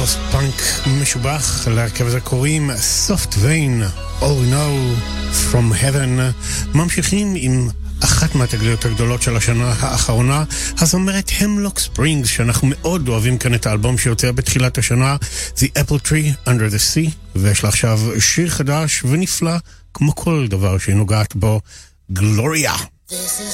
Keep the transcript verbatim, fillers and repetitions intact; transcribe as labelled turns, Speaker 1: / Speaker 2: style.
Speaker 1: פוסט פאנק משובח. להרכב הזה קוראים Soft Vein, All We Know From Heaven. ממשיכים עם אחת מהתגליות הגדולות של השנה האחרונה, הזמרת המלוק ספרינגס, שאנחנו מאוד אוהבים כאן את האלבום שיוצא בתחילת השנה, The Apple Tree Under the Sea, ויש לה עכשיו שיר חדש ונפלא כמו כל דבר שהיא נוגעת בו, גלוריה.
Speaker 2: This is